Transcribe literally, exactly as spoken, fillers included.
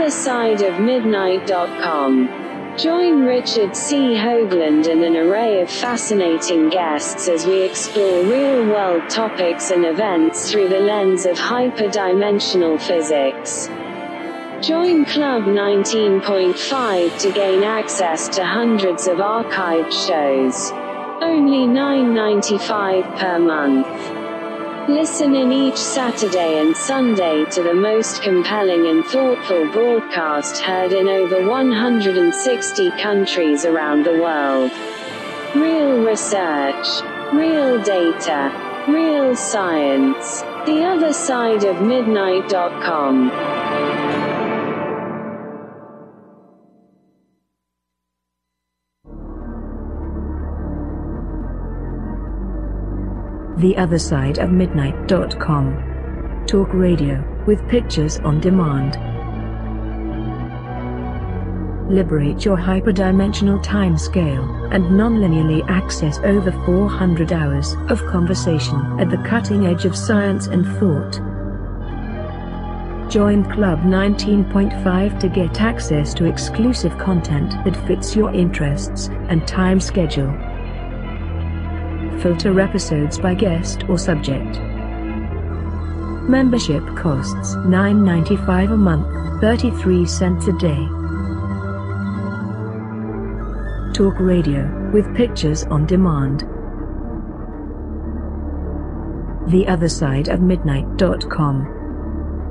other side of midnight dot com. Join Richard C. Hoagland and an array of fascinating guests as we explore real-world topics and events through the lens of hyperdimensional physics. Join Club nineteen point five to gain access to hundreds of archived shows. Only nine ninety-five per month. Listen in each Saturday and Sunday to the most compelling and thoughtful broadcast heard in over one hundred sixty countries around the world. Real research. Real data. Real science. The other side of midnight dot com. The other side of midnight dot com. Talk radio, with pictures on demand. Liberate your hyperdimensional time scale, and non-linearly access over four hundred hours of conversation at the cutting edge of science and thought. Join Club nineteen point five to get access to exclusive content that fits your interests and time schedule. Filter episodes by guest or subject. Membership costs nine ninety-five a month, thirty-three cents a day. Talk radio, with pictures on demand. The other side of midnight dot com.